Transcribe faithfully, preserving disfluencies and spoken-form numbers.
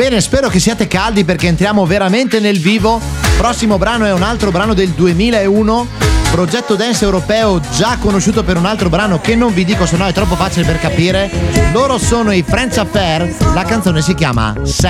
Bene, spero che siate caldi perché entriamo veramente nel vivo. Prossimo brano è un altro brano del duemilauno, progetto dance europeo già conosciuto per un altro brano che non vi dico, se no è troppo facile per capire. Loro sono i French Affair, la canzone si chiama